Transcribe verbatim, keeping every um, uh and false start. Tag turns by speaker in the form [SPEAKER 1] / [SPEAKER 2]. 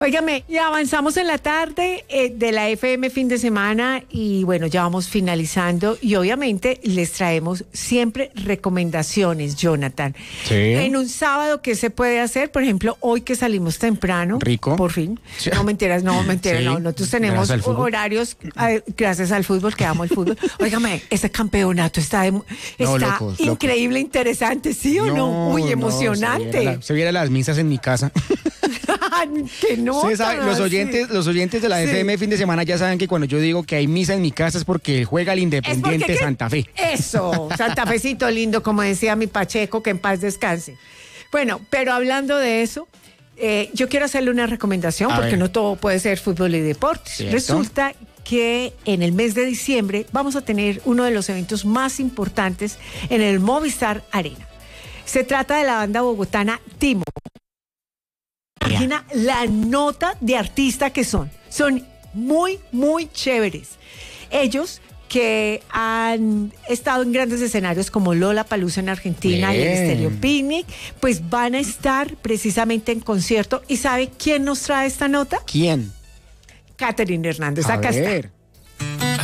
[SPEAKER 1] Óigame, ya avanzamos en la tarde eh, de la F M fin de semana y bueno, ya vamos finalizando y obviamente les traemos siempre recomendaciones, Jonathan.
[SPEAKER 2] Sí.
[SPEAKER 1] En un sábado, ¿qué se puede hacer? Por ejemplo, hoy que salimos temprano.
[SPEAKER 2] Rico.
[SPEAKER 1] Por fin.
[SPEAKER 2] Sí.
[SPEAKER 1] No mentiras, no mentiras,
[SPEAKER 2] Sí.
[SPEAKER 1] no. Nosotros tenemos
[SPEAKER 2] Gracias al fútbol.
[SPEAKER 1] horarios, eh, gracias al fútbol, que amo el fútbol. Óigame, ese campeoto está, de- está
[SPEAKER 2] locos,
[SPEAKER 1] increíble, interesante, ¿sí o no? Uy,
[SPEAKER 2] no,
[SPEAKER 1] emocionante.
[SPEAKER 2] Se viera, la- se viera las misas en mi casa.
[SPEAKER 1] Que no.
[SPEAKER 2] Ustedes saben, los
[SPEAKER 1] sí.
[SPEAKER 2] oyentes, los oyentes de la
[SPEAKER 1] Sí.
[SPEAKER 2] F M fin de semana ya saben que cuando yo digo que hay misa en mi casa es porque juega el
[SPEAKER 1] Es
[SPEAKER 2] Independiente
[SPEAKER 1] porque, ¿qué?
[SPEAKER 2] Santa Fe.
[SPEAKER 1] Eso, Santa Fecito lindo, como decía mi Pacheco, que en paz descanse. Bueno, pero hablando de eso, eh, yo quiero hacerle una recomendación,
[SPEAKER 2] A
[SPEAKER 1] porque
[SPEAKER 2] ver.
[SPEAKER 1] no todo puede ser fútbol y deportes.
[SPEAKER 2] ¿Cierto?
[SPEAKER 1] Resulta que en el mes de diciembre vamos a tener uno de los eventos más importantes en el Movistar Arena. Se trata de la banda bogotana Timo. Imagina la nota de artista que son. Son muy, muy chéveres. Ellos que han estado en grandes escenarios como Lollapalooza en Argentina y el
[SPEAKER 2] Bien.
[SPEAKER 1] Stereo Picnic, pues van a estar precisamente en concierto. ¿Y sabe quién nos trae esta nota?
[SPEAKER 2] ¿Quién?
[SPEAKER 1] Catherine Hernández.
[SPEAKER 2] A
[SPEAKER 1] Acá
[SPEAKER 2] ver.
[SPEAKER 1] está.